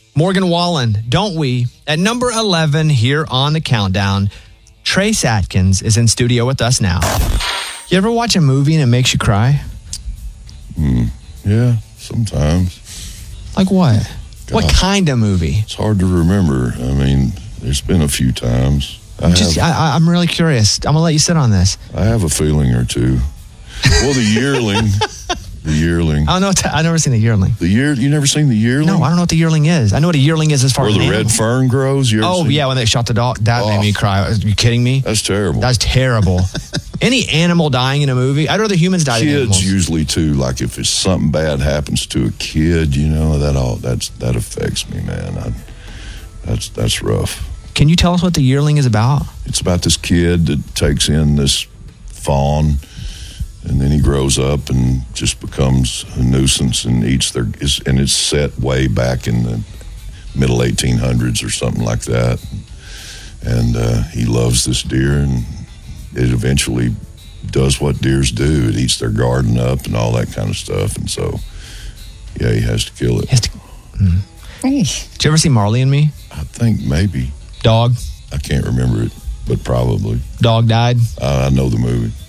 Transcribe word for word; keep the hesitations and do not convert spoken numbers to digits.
Morgan Wallen, don't we? At number eleven here on the countdown, Trace Atkins is in studio with us now. You ever watch a movie and it makes you cry? Mm, yeah, sometimes. Like what? God, what kind of movie? It's hard to remember. I mean, there's been a few times. I Just, have, I, I'm really curious. I'm going to let you sit on this. I have a feeling or two. Well, The Yearling. The Yearling. I don't know. T- I've never seen The Yearling. The year you never seen The Yearling? No, I don't know what The Yearling is. I know what a yearling is as far Where as the an red animal. fern grows? You ever Oh, seen yeah, it? when they shot the dog. That Oh. made me cry. Are you kidding me? That's terrible. That's terrible. Any animal dying in a movie? I'd rather humans die than animals. Kids usually too. Like if it's something bad happens to a kid, you know that all that's that affects me, man. I, that's that's rough. Can you tell us what The Yearling is about? It's about this kid that takes in this fawn, and then he grows up and just becomes a nuisance and eats their. Is, and it's set way back in the middle eighteen hundreds or something like that. And uh, he loves this deer, and it eventually does what deers do. It eats their garden up and all that kind of stuff. And so, yeah, he has to kill it. Has to- mm. Did you ever see Marley and Me? I think maybe. Dog. I can't remember it, but probably. Dog died. Uh, I know the movie.